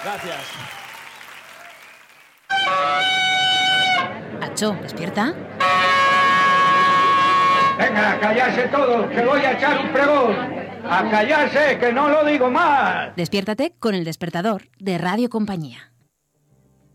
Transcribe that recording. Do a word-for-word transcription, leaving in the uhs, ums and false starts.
Gracias. Acho, despierta. Venga, a callarse todos, que voy a echar un pregón. A callarse, que no lo digo más. Despiértate con El Despertador de Radio Compañía.